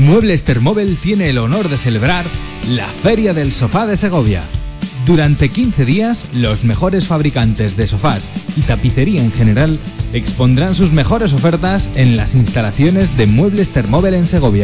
Muebles Thermobel tiene el honor de celebrar la Feria del Sofá de Segovia. Durante 15 días, los mejores fabricantes de sofás y tapicería en general expondrán sus mejores ofertas en las instalaciones de Muebles Thermobel en Segovia.